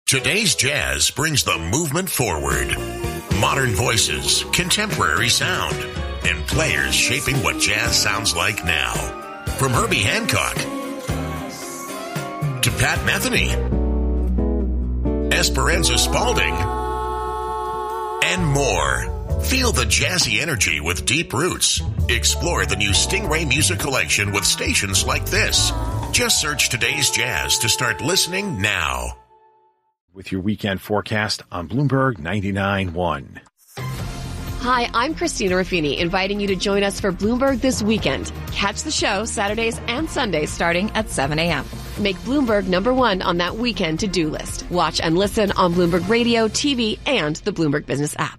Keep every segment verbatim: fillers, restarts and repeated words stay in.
Today's Jazz brings the movement forward. Modern voices, contemporary sound, and players shaping what jazz sounds like now. From Herbie Hancock to Pat Metheny, Esperanza Spalding, and more. Feel the jazzy energy with deep roots. Explore the new Stingray Music Collection with stations like this. Just search Today's Jazz to start listening now. With your weekend forecast on Bloomberg ninety-nine point one. Hi, I'm Christina Ruffini, inviting you to join us for Bloomberg This Weekend. Catch the show Saturdays and Sundays starting at seven a.m. Make Bloomberg number one on that weekend to-do list. Watch and listen on Bloomberg Radio, T V, and the Bloomberg Business app.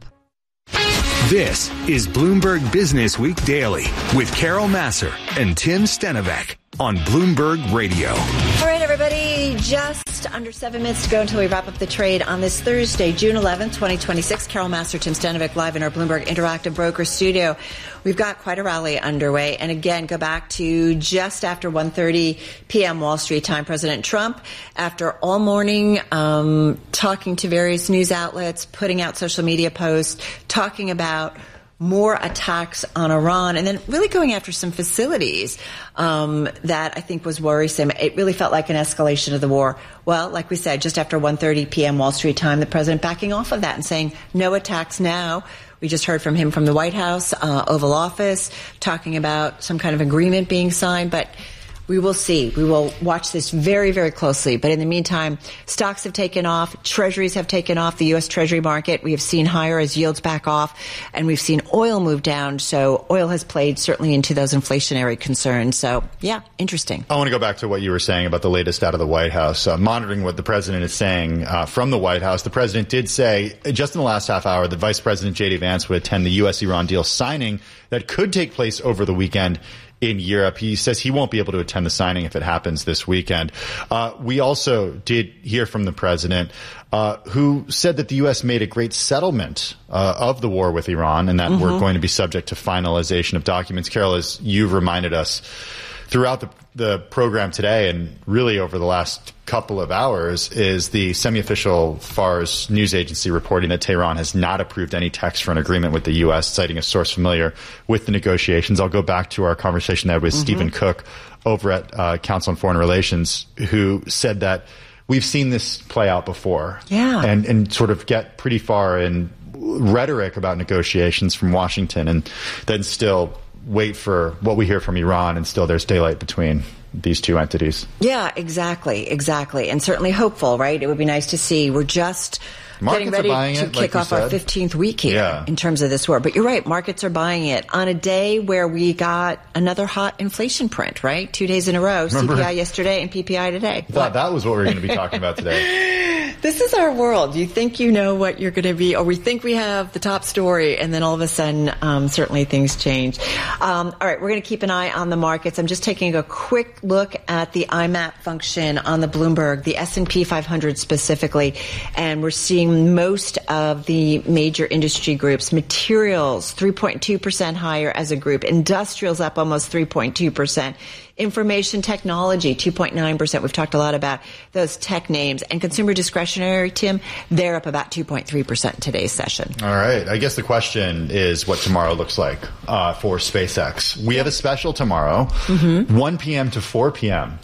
This is Bloomberg Business Week Daily with Carol Massar and Tim Stenovec on Bloomberg Radio. All right, everybody, just under seven minutes to go until we wrap up the trade on this Thursday, June eleventh, twenty twenty-six. Carol Massar, Tim Stenovec, live in our Bloomberg Interactive Broker Studio. We've got quite a rally underway. And again, go back to just after one thirty p.m. Wall Street time. President Trump, after all morning um, talking to various news outlets, putting out social media posts, talking about more attacks on Iran, and then really going after some facilities um, that I think was worrisome. It really felt like an escalation of the war. Well, like we said, just after one thirty p.m. Wall Street time, the president backing off of that and saying no attacks now. We just heard from him from the White House, uh, Oval Office, talking about some kind of agreement being signed, but we will see. We will watch this very, very closely. But in the meantime, stocks have taken off. Treasuries have taken off. The U S. Treasury market, we have seen higher as yields back off. And we've seen oil move down. So oil has played certainly into those inflationary concerns. So, yeah, interesting. I want to go back to what you were saying about the latest out of the White House. Uh, monitoring what the president is saying uh, from the White House, the president did say just in the last half hour that Vice President J D. Vance would attend the U S Iran deal signing that could take place over the weekend in Europe. He says he won't be able to attend the signing if it happens this weekend. Uh, we also did hear from the president, uh, who said that the U S made a great settlement uh, of the war with Iran and that mm-hmm. we're going to be subject to finalization of documents. Carol, as you've reminded us throughout the, the program today and really over the last couple of hours, is the semi-official Fars news agency reporting that Tehran has not approved any text for an agreement with the U S, citing a source familiar with the negotiations. I'll go back to our conversation there with mm-hmm. Stephen Cook over at uh, Council on Foreign Relations, who said that we've seen this play out before. Yeah. And, and sort of get pretty far in rhetoric about negotiations from Washington and then still wait for what we hear from Iran, and still there's daylight between these two entities. Yeah, exactly, exactly. And certainly hopeful, right? It would be nice to see. We're just Markets getting ready to it, kick like off our fifteenth week here yeah. in terms of this war. But you're right, markets are buying it on a day where we got another hot inflation print, right? Two days in a row. Remember, C P I yesterday and P P I today. I thought that was what we were going to be talking about today. This is our world. You think you know what you're going to be, or we think we have the top story, and then all of a sudden, um, certainly things change. Um, all right, we're going to keep an eye on the markets. I'm just taking a quick look at the I MAP function on the Bloomberg, the S and P five hundred specifically, and we're seeing most of the major industry groups. Materials, three point two percent higher as a group. Industrials up almost three point two percent. Information technology, two point nine percent. We've talked a lot about those tech names. And consumer discretionary, Tim, they're up about two point three percent in today's session. All right. I guess the question is what tomorrow looks like uh, for SpaceX. We have a special tomorrow, mm-hmm. one p.m. to four p.m.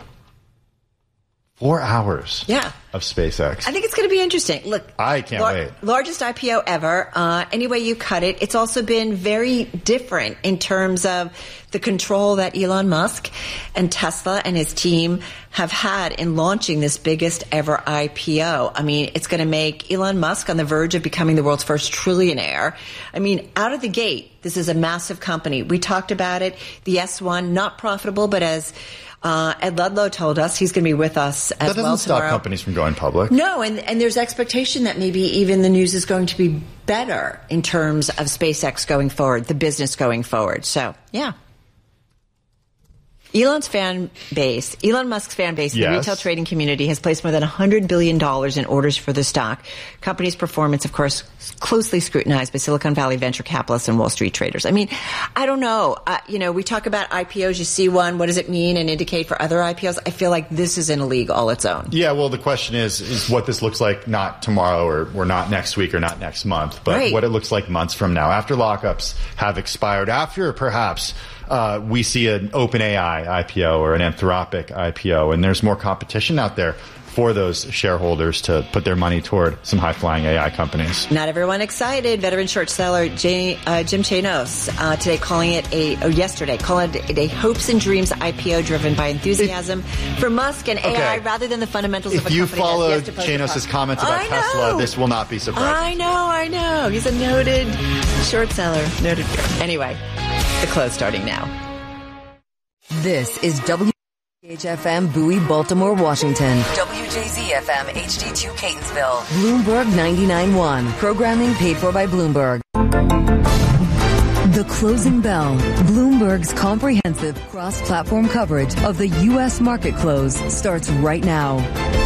Four hours yeah. of SpaceX. I think it's going to be interesting. Look, I can't lar- wait. Largest I P O ever. Uh, any way you cut it. It's also been very different in terms of the control that Elon Musk and Tesla and his team have had in launching this biggest ever I P O. I mean, it's going to make Elon Musk on the verge of becoming the world's first trillionaire. I mean, out of the gate, this is a massive company. We talked about it. The S one, not profitable, but as Uh, Ed Ludlow told us he's going to be with us as well tomorrow. That doesn't stop companies from going public. No, and, and there's expectation that maybe even the news is going to be better in terms of SpaceX going forward, the business going forward. So, yeah. Elon's fan base, Elon Musk's fan base, yes. the retail trading community has placed more than one hundred billion dollars in orders for the stock. Company's performance, of course, closely scrutinized by Silicon Valley venture capitalists and Wall Street traders. I mean, I don't know. Uh, you know, we talk about I P Os. You see one. What does it mean and indicate for other I P Os? I feel like this is in a league all its own. Yeah, well, the question is, is what this looks like not tomorrow or, or not next week or not next month, but right. what it looks like months from now, after lockups have expired, after perhaps uh, we see an OpenAI I P O or an Anthropic I P O, and there's more competition out there for those shareholders to put their money toward some high-flying A I companies. Not everyone excited. Veteran short seller Jay, uh, Jim Chanos uh, today calling it a, or yesterday, calling it a hopes and dreams I P O driven by enthusiasm if, for Musk and okay. A I rather than the fundamentals if of a company. If you followed Chanos' comments about I Tesla, know. this will not be surprising. I know, I know. He's a noted short seller. Noted. Anyway, the close starting now. This is W H F M Bowie, Baltimore, Washington. W J Z F M H D two Catonsville. Bloomberg ninety-nine point one. Programming paid for by Bloomberg. The Closing Bell. Bloomberg's comprehensive cross-platform coverage of the U S market close starts right now.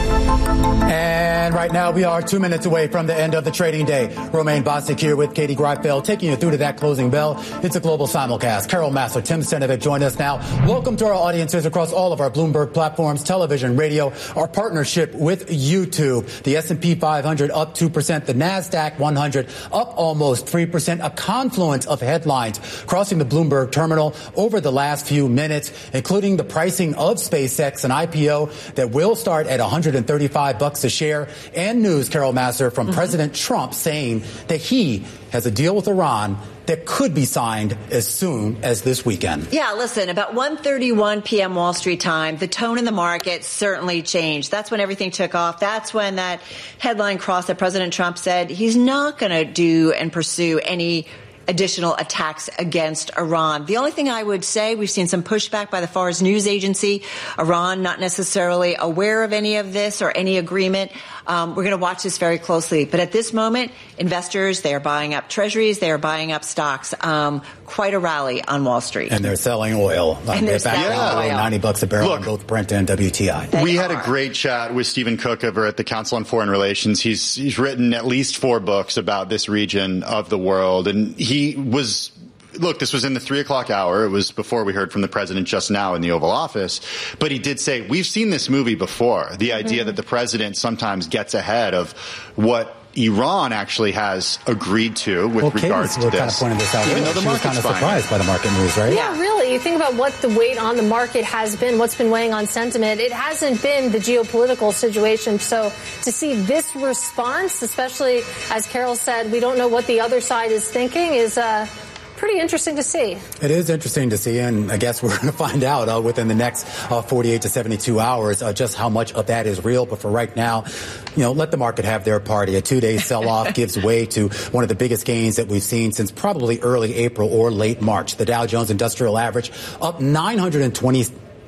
And right now we are two minutes away from the end of the trading day. Romaine Bostic here with Katie Greifeld taking you through to that closing bell. It's a global simulcast. Carol Massar, Tim Stenovic join us now. Welcome to our audiences across all of our Bloomberg platforms, television, radio, our partnership with YouTube. The S and P five hundred up two percent. The NASDAQ one hundred up almost three percent. A confluence of headlines crossing the Bloomberg terminal over the last few minutes, including the pricing of SpaceX, an I P O that will start at one hundred thirty-five bucks a share, and news, Carol Massar, from mm-hmm. President Trump saying that he has a deal with Iran that could be signed as soon as this weekend. Yeah, listen, about one thirty-one p.m. Wall Street time, the tone in the market certainly changed. That's when everything took off. That's when that headline crossed that President Trump said he's not going to do and pursue any additional attacks against Iran. The only thing I would say, we've seen some pushback by the Fars news agency. Iran not necessarily aware of any of this or any agreement. Um, we're going to watch this very closely. But at this moment, investors, they are buying up treasuries, they are buying up stocks. Um, quite a rally on Wall Street. And they're selling oil. And they're selling yeah. oil. ninety bucks a barrel Look, on both Brent and W T I. We They had are. a great chat with Stephen Cook over at the Council on Foreign Relations. He's he's written at least four books about this region of the world, and he was. Look, this was in the three o'clock hour. It was before we heard from the president just now in the Oval Office. But he did say, we've seen this movie before. The mm-hmm. idea that the president sometimes gets ahead of what Iran actually has agreed to with well, regards Katie's to kind this. of pointed this out. Even though the she was kind of surprised by the market moves, right? Yeah, really. You think about what the weight on the market has been, what's been weighing on sentiment. It hasn't been the geopolitical situation. So to see this response, especially as Carol said, we don't know what the other side is thinking, is uh, pretty interesting to see. It is interesting to see, and I guess we're going to find out uh, within the next uh, forty-eight to seventy-two hours uh, just how much of that is real. But for right now, you know, let the market have their party. A two-day sell-off gives way to one of the biggest gains that we've seen since probably early April or late March. The Dow Jones Industrial Average up nine hundred twenty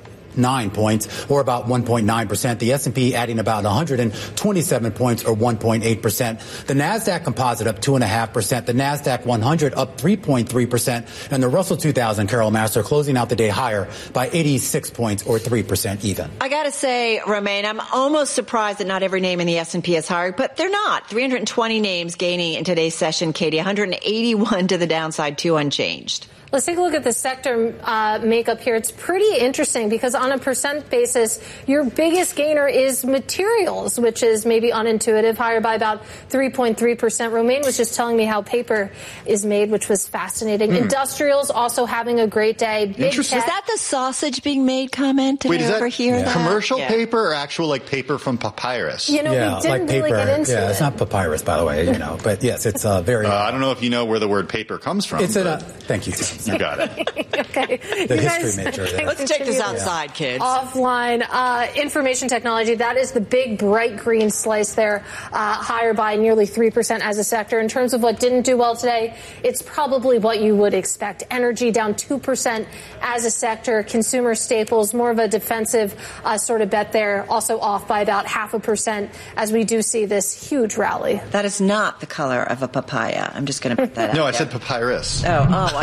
nine points, or about one point nine percent. The S and P adding about one hundred twenty-seven points, or one point eight percent. The NASDAQ Composite up two point five percent. The NASDAQ one hundred up three point three percent. And the Russell two thousand, Carol Massar, closing out the day higher by eighty-six points, or three percent even. I got to say, Romaine, I'm almost surprised that not every name in the S and P is higher, but they're not. three hundred twenty names gaining in today's session, Katie. one hundred eighty-one to the downside, two unchanged. Let's take a look at the sector uh, makeup here. It's pretty interesting because on a percent basis, your biggest gainer is materials, which is maybe unintuitive, higher by about three point three percent. Romaine was just telling me how paper is made, which was fascinating. Mm. Industrials also having a great day. Big Interesting. Is that the sausage being made comment? Did Wait, I is that overhear yeah. that? commercial yeah. paper or actual like paper from papyrus? You know, yeah, we didn't like really paper. get into yeah, it. It's not papyrus, by the way, you know, but yes, it's uh, very. Uh, I don't know if you know where the word paper comes from. It's a. Uh, thank you, Tim. You got it. Okay. The You history guys, major. Yeah. Let's take this outside, kids. Offline, uh, information technology, that is the big bright green slice there, uh, higher by nearly three percent as a sector. In terms of what didn't do well today, it's probably what you would expect. Energy down two percent as a sector. Consumer staples, more of a defensive uh, sort of bet there, also off by about half a percent as we do see this huge rally. That is not the color of a papaya. I'm just going to put that out. No, I there. said papyrus. Oh, oh, I'm so sorry.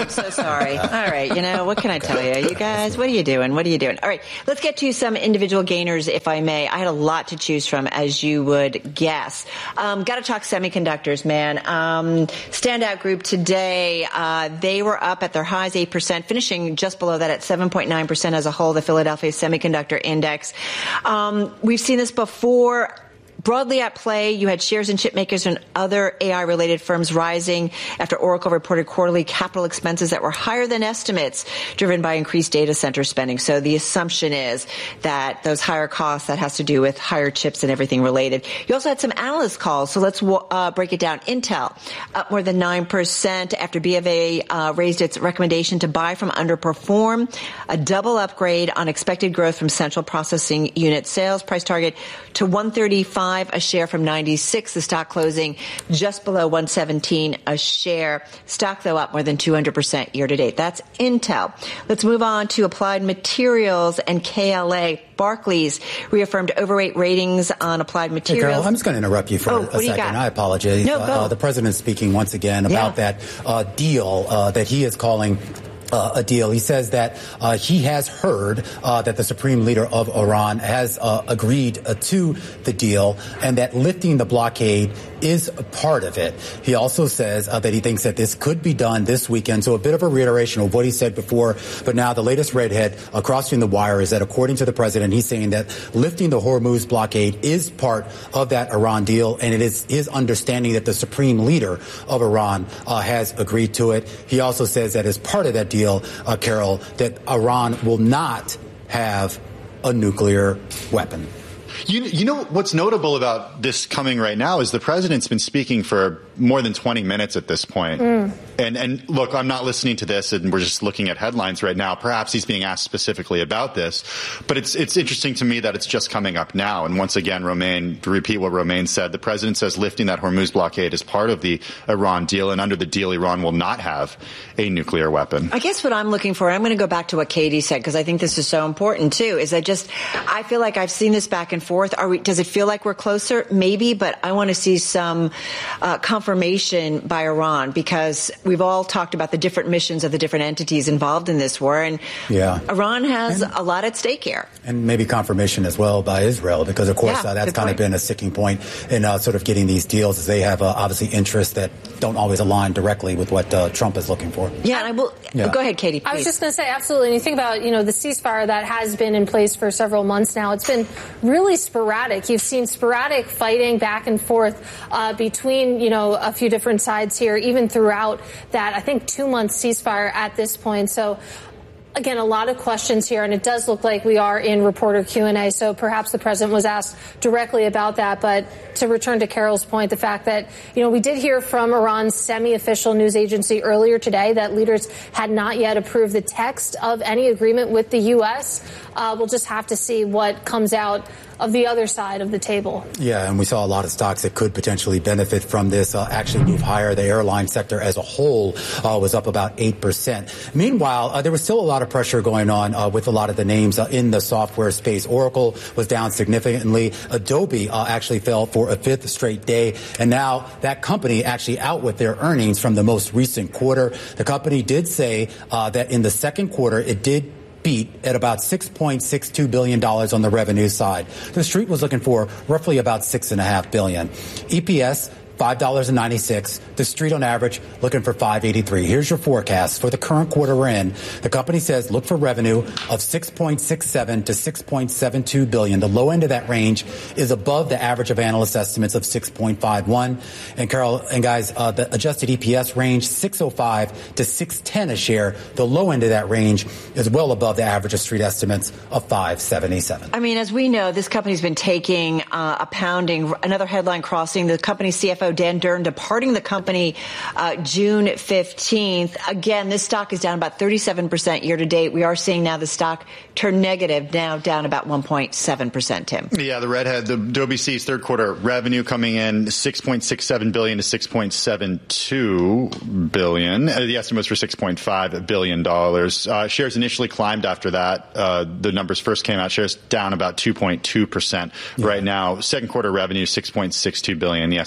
sorry. All right. You know, what can I tell you? You guys, what are you doing? What are you doing? All right. Let's get to some individual gainers, if I may. I had a lot to choose from, as you would guess. Um, got to talk semiconductors, man. Um, standout group today. Uh, they were up at their highs, eight percent, finishing just below that at seven point nine percent as a whole, the Philadelphia Semiconductor Index. Um, we've seen this before. Broadly at play, you had shares in chip makers and other A I-related firms rising after Oracle reported quarterly capital expenses that were higher than estimates, driven by increased data center spending. So the assumption is that those higher costs, that has to do with higher chips and everything related. You also had some analyst calls, so let's uh, break it down. Intel, up more than nine percent after B of A uh, raised its recommendation to buy from underperform, a double upgrade on expected growth from central processing unit sales, price target to one thirty-five a share from ninety-six. The stock closing just below one seventeen a share. Stock, though, up more than two hundred percent year to date. That's Intel. Let's move on to Applied Materials and K L A. Barclays reaffirmed overweight ratings on Applied Materials. Hey, Carol, I'm just going to interrupt you for oh, a second. I apologize. No, go. Uh, the president's speaking once again about yeah. that uh, deal uh, that he is calling Uh, a deal. He says that uh, he has heard uh, that the supreme leader of Iran has uh, agreed uh, to the deal and that lifting the blockade is a part of it. He also says uh, that he thinks that this could be done this weekend. So a bit of a reiteration of what he said before. But now the latest redhead uh, crossing the wire is that according to the president, he's saying that lifting the Hormuz blockade is part of that Iran deal. And it is his understanding that the supreme leader of Iran uh, has agreed to it. He also says that as part of that deal, Deal, uh, Carol, that Iran will not have a nuclear weapon. You, you know what's notable about this coming right now is the president's been speaking for more than twenty minutes at this point. Mm. And, and look, I'm not listening to this and we're just looking at headlines right now. Perhaps he's being asked specifically about this, but it's, it's interesting to me that it's just coming up now. And once again, Romain, to repeat what Romain said, the president says lifting that Hormuz blockade is part of the Iran deal, and under the deal, Iran will not have a nuclear weapon. I guess what I'm looking for, and I'm going to go back to what Katie said, because I think this is so important too, is I just, I feel like I've seen this back and forth. Are we, does it feel like we're closer? Maybe, but I want to see some uh, confirmation by Iran, because we've all talked about the different missions of the different entities involved in this war, and yeah. Iran has and, a lot at stake here. And maybe confirmation as well by Israel, because of course yeah, uh, that's kind point. of been a sticking point in uh, sort of getting these deals, as they have uh, obviously interests that don't always align directly with what uh, Trump is looking for. Yeah, and I will. Yeah. Go ahead, Katie, please. I was just going to say, absolutely. And you think about, you know, the ceasefire that has been in place for several months now. It's been really sporadic. You've seen sporadic fighting back and forth uh, between, you know, a few different sides here, even throughout that, I think, two-month ceasefire at this point. So, again, a lot of questions here, and it does look like we are in reporter Q and A, so perhaps the president was asked directly about that. But to return to Carol's point, the fact that, you know, we did hear from Iran's semi-official news agency earlier today that leaders had not yet approved the text of any agreement with the U S. Uh, we'll just have to see what comes out of the other side of the table. Yeah, and we saw a lot of stocks that could potentially benefit from this uh, actually move higher. The airline sector as a whole uh, was up about eight percent. Meanwhile, uh, there was still a lot of pressure going on uh, with a lot of the names uh, in the software space. Oracle was down significantly. Adobe uh, actually fell for a fifth straight day. And now that company actually out with their earnings from the most recent quarter. The company did say uh, that in the second quarter, it did beat at about six point six two billion dollars on the revenue side. The street was looking for roughly about six point five billion dollars. E P S, five dollars and ninety-six cents. The street on average looking for five eighty-three. Here's your forecast for the current quarter we're in. The company says look for revenue of six point six seven to six point seven two billion. The low end of that range is above the average of analyst estimates of six point five one. And Carol and guys, uh, the adjusted E P S range six oh five to six ten a share. The low end of that range is well above the average of street estimates of five seventy-seven. I mean, as we know, this company's been taking uh, a pounding. Another headline crossing, the company's C F O Dan Durn departing the company uh, June fifteenth. Again, this stock is down about thirty-seven percent year to date. We are seeing now the stock turn negative, now down about one point seven percent, Tim. Yeah, the redhead, the Adobe C's third quarter revenue coming in six point six seven billion dollars to six point seven two billion dollars. The estimate was for six point five billion dollars. Uh, shares initially climbed after that. Uh, the numbers first came out. Shares down about two point two percent yeah. right now. Second quarter revenue, six point six two billion dollars. The estimate was for six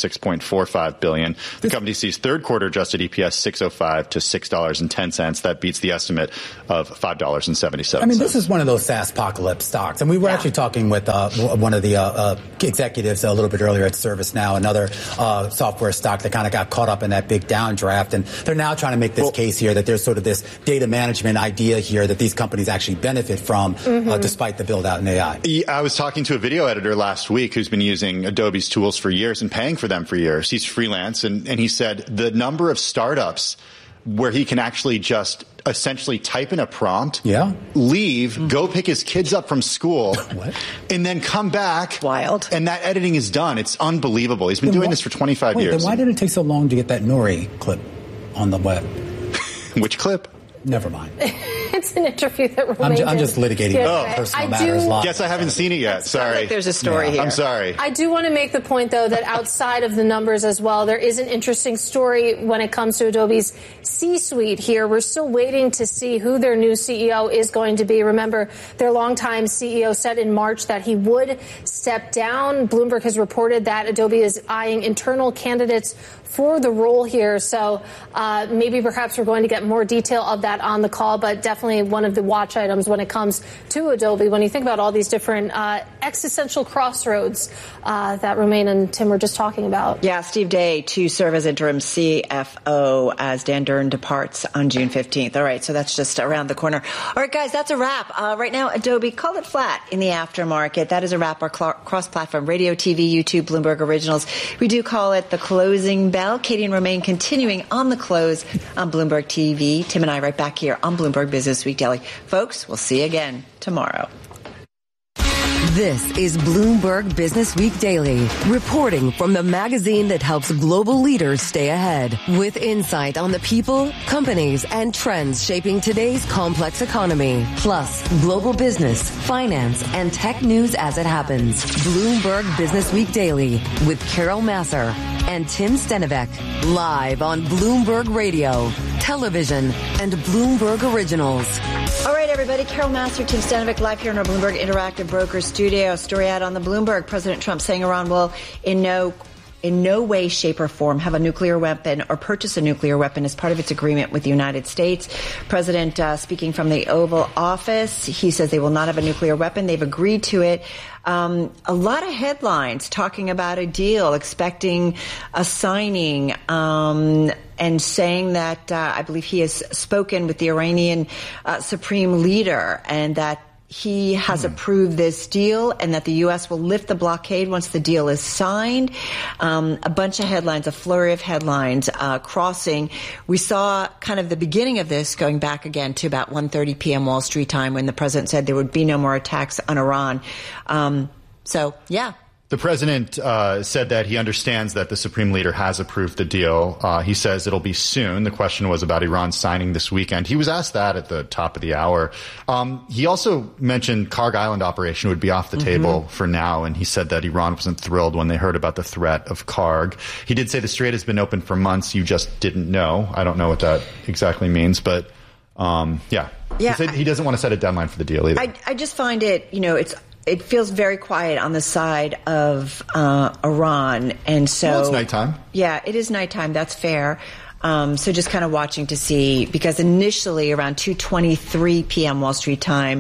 six point four five billion dollars. The company sees third quarter adjusted E P S six oh five to six dollars and ten cents. That beats the estimate of five dollars and seventy-seven cents. I mean, this is one of those SaaS apocalypse stocks. And we were yeah. actually talking with uh, one of the uh, uh, executives a little bit earlier at ServiceNow, another uh, software stock that kind of got caught up in that big downdraft. And they're now trying to make this well, case here that there's sort of this data management idea here that these companies actually benefit from, mm-hmm. uh, despite the build out in A I. I was talking to a video editor last week who's been using Adobe's tools for years and paying for them for years. He's freelance, and, and he said the number of startups where he can actually just essentially type in a prompt, yeah. leave, mm-hmm. go pick his kids up from school, what? and then come back. Wild. And that editing is done. It's unbelievable. He's been then doing wh- this for twenty-five wait, years. Then why did it take so long to get that Nori clip on the web? Which clip? Never mind. It's an interview that remains. I'm, ju- I'm just litigating yeah, oh, personal I matters. do, Guess I haven't seen it yet. Sorry. Like there's a story yeah. here. I'm sorry. I do want to make the point, though, that outside of the numbers as well, there is an interesting story when it comes to Adobe's C-suite here. We're still waiting to see who their new C E O is going to be. Remember, their longtime C E O said in March that he would step down. Bloomberg has reported that Adobe is eyeing internal candidates for the role here. So uh, maybe perhaps we're going to get more detail of that on the call, but definitely one of the watch items when it comes to Adobe. When you think about all these different uh, existential crossroads uh, that remain, and Tim were just talking about. Yeah, Steve Day to serve as interim C F O as Dan Durn departs on June fifteenth. All right, so that's just around the corner. All right, guys, that's a wrap. Uh, right now, Adobe, call it flat in the aftermarket. That is a wrap. Our cl- cross-platform radio, T V, YouTube, Bloomberg Originals. We do call it the closing bell. Katie and Romaine continuing on the close on Bloomberg T V. Tim and I right back here on Bloomberg Business Week Daily. Folks, we'll see you again tomorrow. This is Bloomberg Business Week Daily, reporting from the magazine that helps global leaders stay ahead, with insight on the people, companies, and trends shaping today's complex economy, plus global business, finance, and tech news as it happens. Bloomberg Business Week Daily with Carol Massar and Tim Stenovec, live on Bloomberg Radio, television, and Bloomberg Originals. All right, everybody. Carol Massar, Tim Stenovec, live here in our Bloomberg Interactive Brokers studio. Story out on the Bloomberg. President Trump saying Iran will in no in no way, shape, or form have a nuclear weapon or purchase a nuclear weapon as part of its agreement with the United States. President uh, speaking from the Oval Office, he says they will not have a nuclear weapon. They've agreed to it. Um, a lot of headlines talking about a deal, expecting a signing, um, and saying that uh, I believe he has spoken with the Iranian uh, supreme leader and that he has hmm. approved this deal and that the U S will lift the blockade once the deal is signed. Um, a bunch of headlines, a flurry of headlines uh, crossing. We saw kind of the beginning of this going back again to about one thirty p.m. Wall Street time when the president said there would be no more attacks on Iran. Um, so, yeah. The president uh, said that he understands that the supreme leader has approved the deal. Uh, he says it'll be soon. The question was about Iran signing this weekend. He was asked that at the top of the hour. Um, he also mentioned Karg Island operation would be off the mm-hmm. table for now, and he said that Iran wasn't thrilled when they heard about the threat of Karg. He did say the strait has been open for months. You just didn't know. I don't know what that exactly means, but um, yeah. yeah. He said he doesn't want to set a deadline for the deal either. I, I just find it, you know, it's It feels very quiet on the side of uh, Iran, and so well, it's nighttime. Yeah, it is nighttime. That's fair. Um, so just kind of watching to see, because initially around two twenty-three p.m. Wall Street time,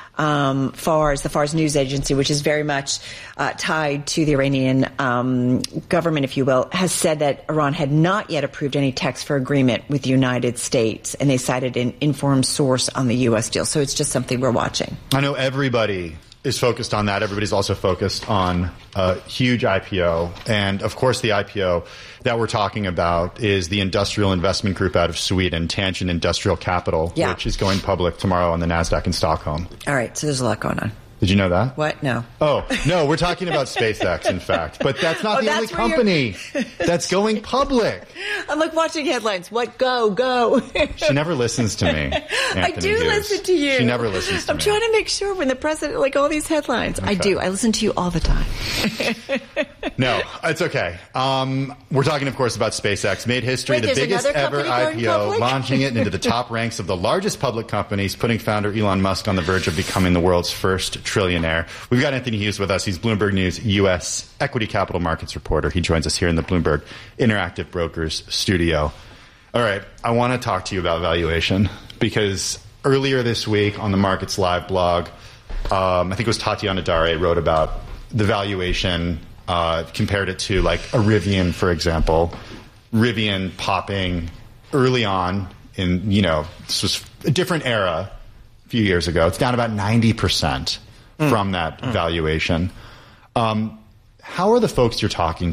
um, FARS, the FARS news agency, which is very much uh, tied to the Iranian um, government, if you will, has said that Iran had not yet approved any text for agreement with the United States, and they cited an informed source on the U S deal. So it's just something we're watching. I know everybody is focused on that. Everybody's also focused on a huge I P O. And, of course, the I P O that we're talking about is the Industrial Investment Group out of Sweden, Tangent Industrial Capital, yeah. which is going public tomorrow on the NASDAQ in Stockholm. All right, so there's a lot going on. Did you know that? What? No. Oh, no, we're talking about SpaceX, in fact. But that's not oh, the that's only company that's going public. I'm like watching headlines. What? Go, go. She never listens to me, Anthony I do Hughes. listen to you. She never listens to I'm me. I'm trying to make sure when the president, like all these headlines. Okay. I do. I listen to you all the time. No, it's okay. Um, we're talking, of course, about SpaceX. Made history, Wait, the biggest ever I P O, public? launching it into the top ranks of the largest public companies, putting founder Elon Musk on the verge of becoming the world's first trillionaire. We've got Anthony Hughes with us. He's Bloomberg News U S equity capital markets reporter. He joins us here in the Bloomberg Interactive Brokers studio. All right, I want to talk to you about valuation because earlier this week on the Markets Live blog, um, I think it was Tatiana Dare wrote about the valuation, uh, compared it to like a Rivian, for example. Rivian popping early on in, you know, this was a different era a few years ago. It's down about ninety percent mm. from that mm. valuation. Um, how are the folks you're talking